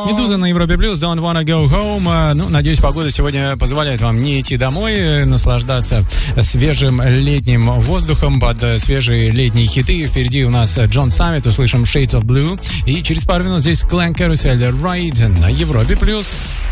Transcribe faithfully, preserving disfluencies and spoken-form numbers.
Медуза на Европе Плюс, Don't Wanna Go Home. Ну, надеюсь, погода сегодня позволяет вам не идти домой, наслаждаться свежим летним воздухом под свежие летние хиты. Впереди у нас Джон Саммит, услышим Shades of Blue. И через пару минут здесь Клэн Карусель, Ride на Европе Плюс.